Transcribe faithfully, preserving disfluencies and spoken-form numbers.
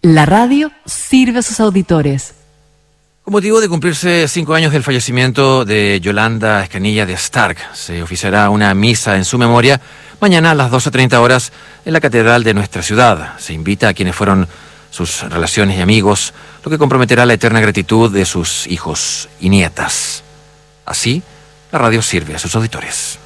La radio sirve a sus auditores. Con motivo de cumplirse cinco años del fallecimiento de Yolanda Escanilla de Stark, se oficiará una misa en su memoria mañana a las doce treinta horas en la Catedral de nuestra ciudad. Se invita a quienes fueron sus relaciones y amigos, lo que comprometerá la eterna gratitud de sus hijos y nietas. Así, la radio sirve a sus auditores.